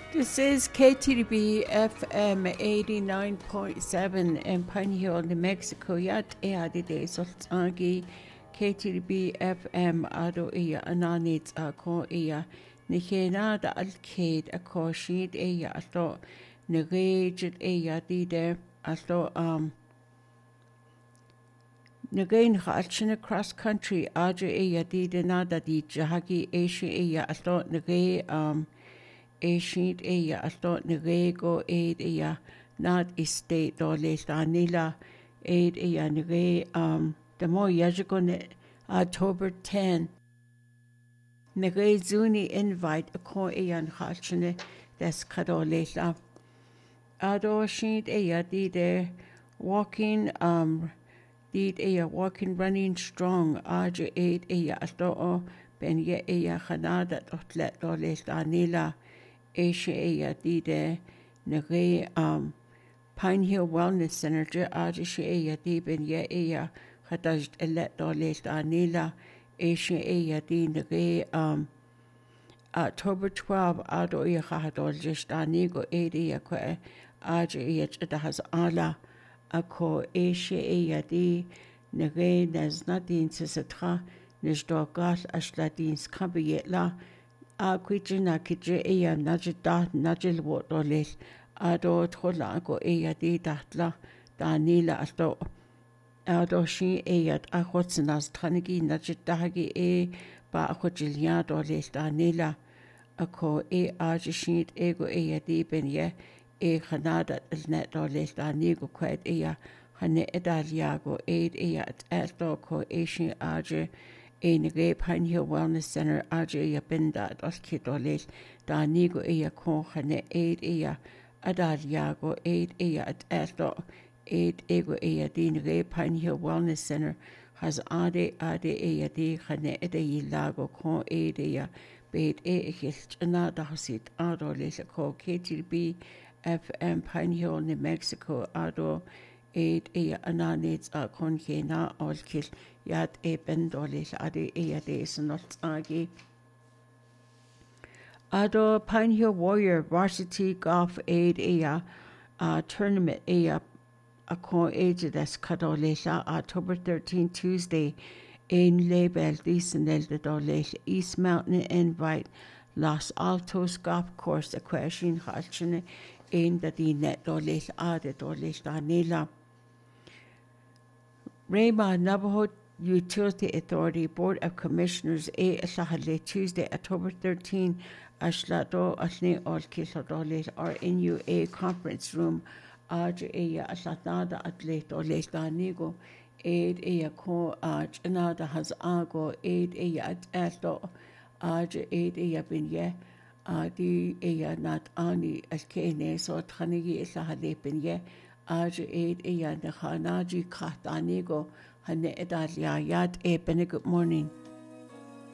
This is KTDB FM 89.7 in Pine Hill, New Mexico. Yat eadide soltangi KTDB FM ado iya ananit ako iya nikena da alkade ako shid iya ato negejit iya dide ato Nagain Hatchina cross country aja iya dide nada di jahagi asia iya ato nagay Ashid eya ato nirego aid eya not estate dole danila aid eya nire the more yajagon October 10 nire zuni invite a ko eya nchachne des kadole la ado shid eya dide walking running strong aja aid eya ato ben ye eya khanada dotlet dole danila Asia eya dide nage Pine Hill Wellness Center je aja eya di ben ye eya khadaj elet dole danila Asia eya di nage October 12 ado eya khadol just anigo eya ko aja eya chada has ala ako Asia eya di nage naznadin sesatra nejdogal ashladin skabiyetla Quijina kije eya najil wotolil ado thola go eya di datla danila ado shi eya akhotnas thanigi najidagi ba akhojilya dolil danila ako ajishit ego eya di ben ye khanada net dolil danigo kwet eya hane edaliago eya atlo ko eshi aje Nage Pine Hill Wellness Center aja ya binda dolkidolil danigo eya konchane aid eya adaliago aid eya atlo aid ego eya di Nage Pine Hill Wellness Center has ade eya di khane edayilago kon aid eya beit chana dahasit adolil ko KTB FM Pine Hill New Mexico ado aid eya ananits kon kena olkil Yat bendolis ade eya de snot agi ado Pine Hill Warrior Varsity Golf Aid eya tournament eya akon age des kadolisa October 13 Tuesday in label disenel de dolis East Mountain Invite Los Altos Golf Course equation halchene in the net dolis ade dolis danila Rayma Navajo Utility Authority Board of Commissioners Sahale Tuesday, October 13, Ashlado Asne Olkisadole RNUA Conference Room, Aj Eya Asladada Atlet Oles Danigo, Aid Eya Ko Aj Anada Has Ago, Aid Eya Atlo, Aj Aid Eya Binye, Adi Eya Nat Ani Askene, so Tanigi Sahale Binye, Aj Aid Eya Nahanaji Katanigo. Hane edalia yat benigud morning.